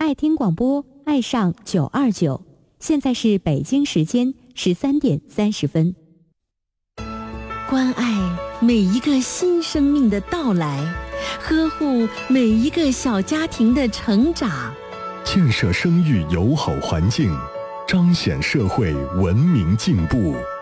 爱听广播，爱上929，现在是北京时间13点30分。 关爱每一个新生命的到来，呵护每一个小家庭的成长， 建设生育友好环境，彰显社会文明进步。